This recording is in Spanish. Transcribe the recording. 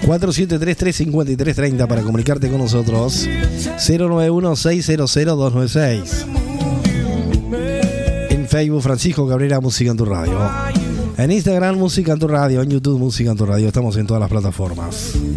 4733-5330 para comunicarte con nosotros. 091-600-296. En Facebook, Francisco Cabrera, Música en tu Radio. En Instagram, Música en tu Radio. En YouTube, Música en tu Radio. Estamos en todas las plataformas.